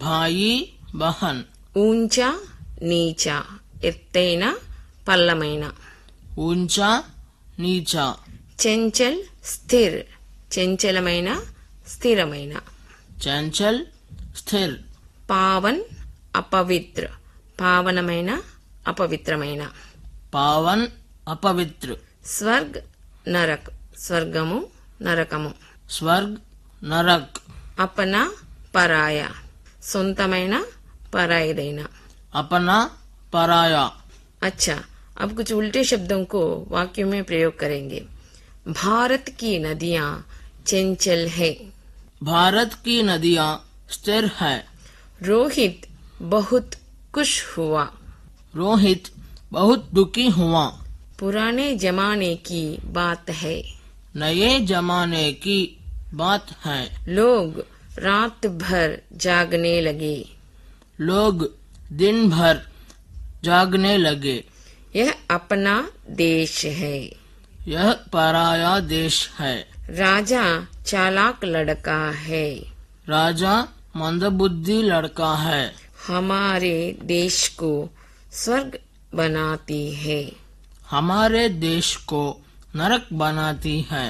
భాయి బహన్. ఊంచా నీచా ఎత్తైన పల్లమైన. ఊంచా నీచా. చంచల్ స్థిర్ చంచలమైన స్థిరమైన. చంచల్ స్థిర్. పావన్ అపవిత్ర పావనమైన అపవిత్రమైన. పావన్ అపవిత్ర. స్వర్గ్ నరక్ స్వర్గము నరకము. స్వర్గ్ నరక్. अपना पराया సొంతమైన పరాయిదైన. अपना पराया. अच्छा, अब कुछ उल्टे शब्दों को वाक्यों में प्रयोग करेंगे. भारत की नदियां चंचल है. भारत की नदियां स्थिर है. रोहित बहुत खुश हुआ. रोहित बहुत दुखी हुआ. पुराने जमाने की बात है. नए जमाने की बात है. लोग रात भर जागने लगे. लोग दिन भर जागने लगे. यह अपना देश है. यह पराया देश है. राजा चालाक लड़का है. राजा मंदबुद्धि लड़का है. हमारे देश को स्वर्ग बनाती है. हमारे देश को नरक बनाती है.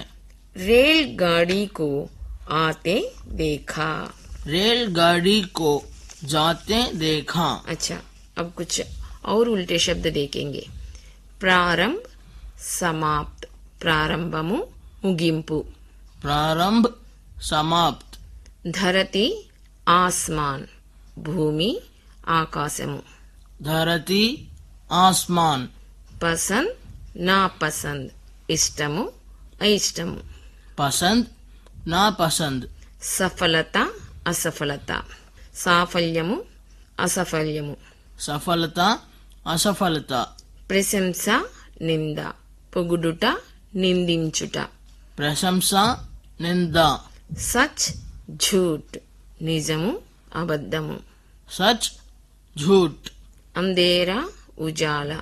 रेलगाड़ी को आते देखा. रेलगाड़ी को जाते देखा. अच्छा, अब कुछ और उल्टे शब्द देखेंगे. प्रारंभ समाप्त प्रारंभमु मुगिंपु. प्रारंभ समाप्त. धरती आसमान भूमि आकाशमु. धरती आसमान. पसंद नापसंद इष्टमु అయిష్టము. पसंद नापसंद. సఫలత అసఫలత సాఫల్యము అసఫల్యము. सफलता असफलता. ప్రశంస నింద పొగుడుట నిందించుట. प्रशंसा निंदा. సచ్ झूठ నిజము అబద్ధము. सच झूठ. అంధేరా ఉజాల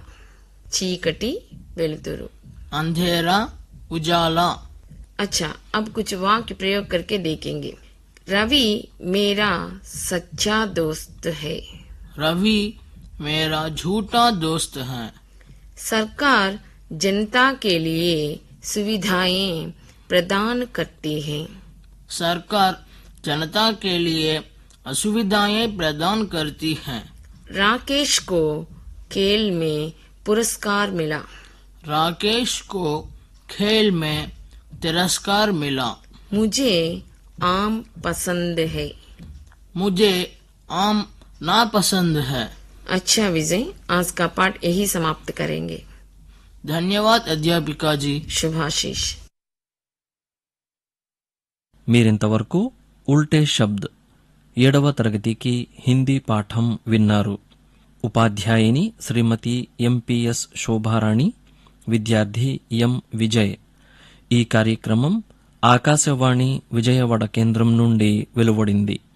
చీకటి వెలుతురు. अंधेरा उजाला. अच्छा, अब कुछ वाक्य प्रयोग करके देखेंगे. रवि मेरा सच्चा दोस्त है. रवि मेरा झूठा दोस्त है. सरकार जनता के लिए सुविधाएं प्रदान करती है. सरकार जनता के लिए असुविधाएं प्रदान करती है. राकेश को खेल में पुरस्कार मिला. राकेश को खेल में तिरस्कार मिला. मुझे आम पसंद है. मुझे आम नापसंद है. अच्छा विजय, आज का पाठ यही समाप्त करेंगे. धन्यवाद अध्यापिका जी. शुभाशीष. మీరింతవరకు ఉల్టే శబ్ద్ 7వ తరగతికి హిందీ పాఠం విన్నారు. ఉపాధ్యాయుని శ్రీమతి ఎంపీఎస్ శోభారాణి, విద్యార్థి ఎం విజయ్. ఈ కార్యక్రమం ఆకాశవాణి విజయవాడ కేంద్రం నుండి వెలువడింది.